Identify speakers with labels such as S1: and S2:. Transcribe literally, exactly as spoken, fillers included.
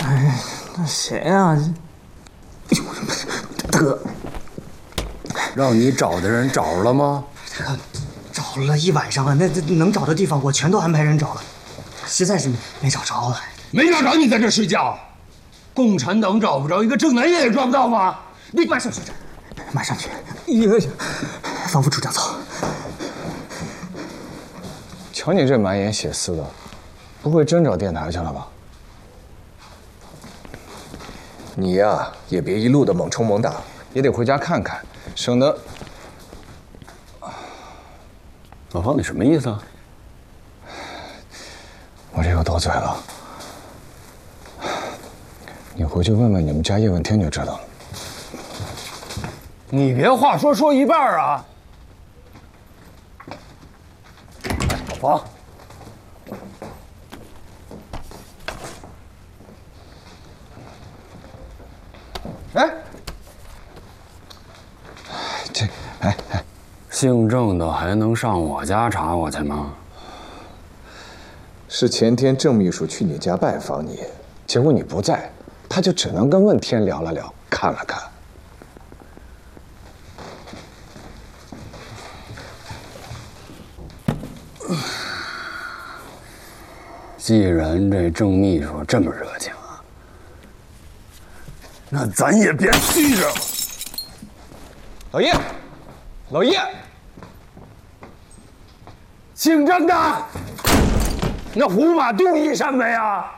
S1: 哎，那谁啊？哎呦，大哥，
S2: 让你找的人找了吗？
S1: 大哥，找了一晚上了，那那能找的地方我全都安排人找了，实在是没找着了。
S3: 没找着你在这睡觉？共产党找不着，一个郑南燕也抓不到吗？
S1: 你马上去，马上去！哎呀，防副处长走。
S4: 瞧你这满眼血丝的，不会真找电台去了吧？
S2: 你呀，也别一路的猛冲猛打，
S4: 也得回家看看，省得……
S5: 老方，你什么意思啊？
S4: 我这又多嘴了。你回去问问你们家叶问天就知道了。
S3: 你别话说说一半啊！
S5: 老方，
S3: 哎，
S4: 这，哎哎，
S5: 姓郑的还能上我家查我去吗？
S2: 是前天郑秘书去你家拜访你，
S4: 结果你不在，他就只能跟问天聊了聊，看了看。
S5: 既然这郑秘书这么热情啊，那咱也别虚着了。
S4: 老叶，老叶，
S3: 姓郑的，那胡马度一扇没啊？